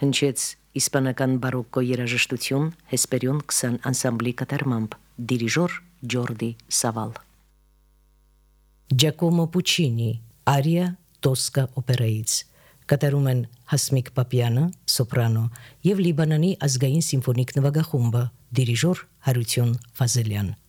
հնչեց իսպանական բարոկկո երաժշտություն Հեսպերիոն 20 անսամբլի կատարմամբ, դիրիժոր Ջորդի Սավալ։ Ջակոմո Պուչինի Արիա Տոսկա օպերայից կատարում են Հասմիկ Պապյանը, սոպրանո, եւ Լիբանանի ազգային սիմֆոնիկ նվագախումբը, դիրիժոր Հարություն Ֆազելյան։